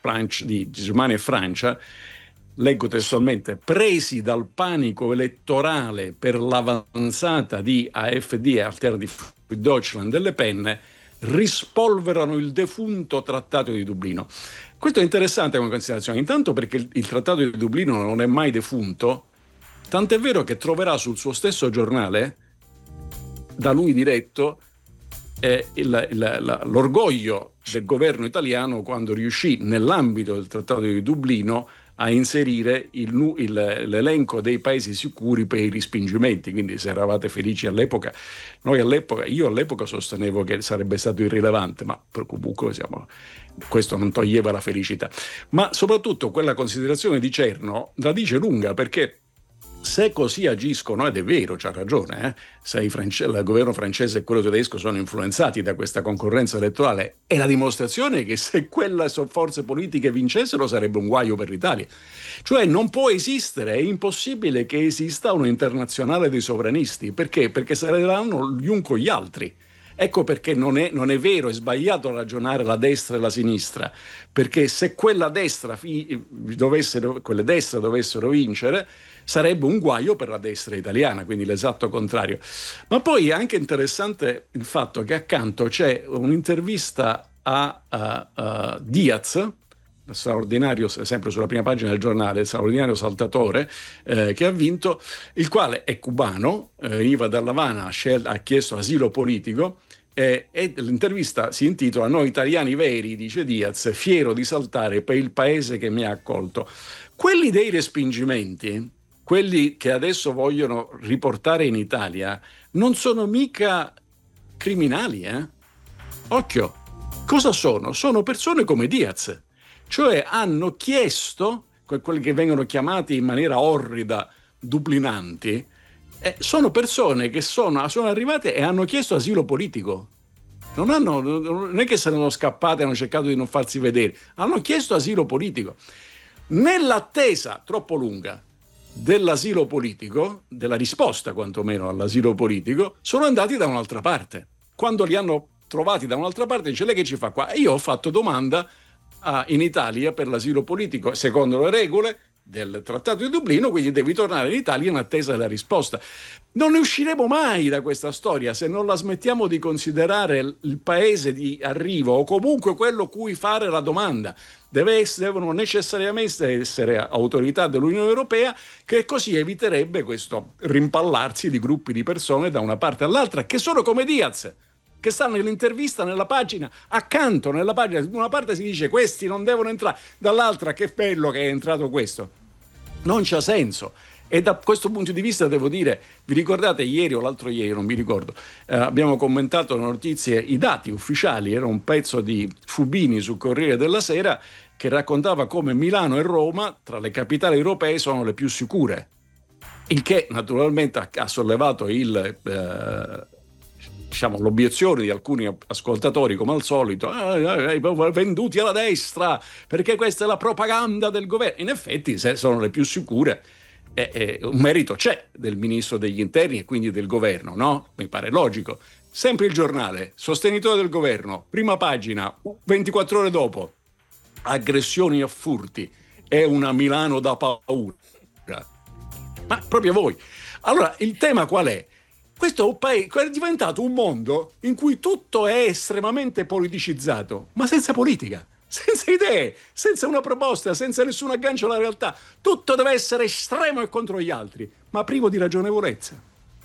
di Germania e Francia, leggo testualmente, presi dal panico elettorale per l'avanzata di AfD, Alternative für Deutschland, delle penne, rispolverano il defunto Trattato di Dublino. Questo è interessante come considerazione, intanto perché il Trattato di Dublino non è mai defunto, tant'è vero che troverà sul suo stesso giornale, da lui diretto, l'orgoglio del governo italiano quando riuscì nell'ambito del Trattato di Dublino a inserire l'elenco dei paesi sicuri per i respingimenti. Quindi se eravate felici all'epoca, io all'epoca sostenevo che sarebbe stato irrilevante, ma comunque questo non toglieva la felicità. Ma soprattutto quella considerazione di Cerno la dice lunga, perché se così agiscono, ed è vero, c'ha ragione, se il governo francese e quello tedesco sono influenzati da questa concorrenza elettorale, è la dimostrazione che se quelle forze politiche vincessero sarebbe un guaio per l'Italia. Cioè non può esistere, è impossibile che esista un'internazionale dei sovranisti. Perché? Perché saranno gli uni con gli altri. Ecco perché non è vero, è sbagliato ragionare la destra e la sinistra, perché se quelle destre dovessero vincere, sarebbe un guaio per la destra italiana, quindi l'esatto contrario. Ma poi è anche interessante il fatto che accanto c'è un'intervista a Diaz, straordinario, sempre sulla prima pagina del giornale, straordinario saltatore, che ha vinto, il quale è cubano, veniva dall'Havana, ha chiesto asilo politico, e l'intervista si intitola "Noi italiani veri", dice Diaz, "fiero di saltare per il paese che mi ha accolto". Quelli dei respingimenti, quelli che adesso vogliono riportare in Italia, non sono mica criminali, Occhio, cosa sono? Sono persone come Diaz, cioè hanno chiesto, quelli che vengono chiamati in maniera orrida duplinanti, sono persone che sono arrivate e hanno chiesto asilo politico. Non è che se ne sono scappate e hanno cercato di non farsi vedere, hanno chiesto asilo politico. Nell'attesa troppo lunga dell'asilo politico, della risposta quantomeno all'asilo politico, sono andati da un'altra parte. Quando li hanno trovati da un'altra parte, dice: lei che ci fa qua? Io ho fatto domanda in Italia per l'asilo politico secondo le regole del Trattato di Dublino, quindi devi tornare in Italia in attesa della risposta. Non ne usciremo mai da questa storia se non la smettiamo di considerare il paese di arrivo o comunque quello cui fare la domanda. Devono necessariamente essere autorità dell'Unione Europea, che così eviterebbe questo rimpallarsi di gruppi di persone da una parte all'altra, che sono come Diaz, che stanno nell'intervista nella pagina accanto, nella pagina, da una parte si dice questi non devono entrare, dall'altra che bello che è entrato questo. Non c'ha senso. E da questo punto di vista devo dire, vi ricordate ieri o l'altro ieri, non mi ricordo, abbiamo commentato le notizie, i dati ufficiali, era un pezzo di Fubini sul Corriere della Sera che raccontava come Milano e Roma tra le capitali europee sono le più sicure, il che naturalmente ha sollevato l'obiezione di alcuni ascoltatori, come al solito, venduti alla destra perché questa è la propaganda del governo. In effetti, se sono le più sicure, un merito c'è del ministro degli interni e quindi del governo, no? Mi pare logico. Sempre Il Giornale, sostenitore del governo, prima pagina, 24 ore dopo, aggressioni a furti, è una Milano da paura. Ma proprio voi. Allora, il tema qual è? Questo è un paese, è diventato un mondo in cui tutto è estremamente politicizzato, ma senza politica, senza idee, senza una proposta, senza nessun aggancio alla realtà. Tutto deve essere estremo e contro gli altri, ma privo di ragionevolezza.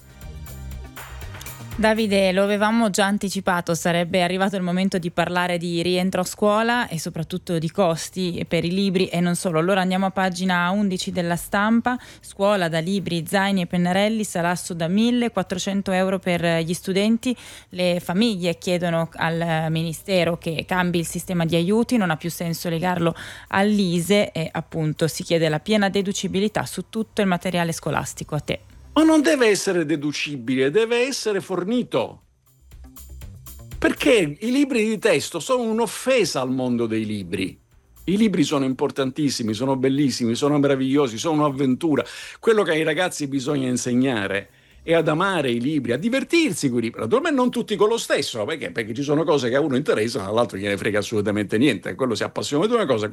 Davide, lo avevamo già anticipato, sarebbe arrivato il momento di parlare di rientro a scuola e soprattutto di costi per i libri e non solo. Allora andiamo a pagina 11 della Stampa. Scuola da libri, zaini e pennarelli, salasso da 1.400 euro per gli studenti. Le famiglie chiedono al Ministero che cambi il sistema di aiuti, non ha più senso legarlo all'ISEE e appunto si chiede la piena deducibilità su tutto il materiale scolastico. A te. Ma non deve essere deducibile, deve essere fornito. Perché i libri di testo sono un'offesa al mondo dei libri. I libri sono importantissimi, sono bellissimi, sono meravigliosi, sono un'avventura. Quello che ai ragazzi bisogna insegnare è ad amare i libri, a divertirsi con i libri. Naturalmente non tutti con lo stesso, perché ci sono cose che a uno interessano, all'altro gliene frega assolutamente niente. Quello si appassiona di una cosa,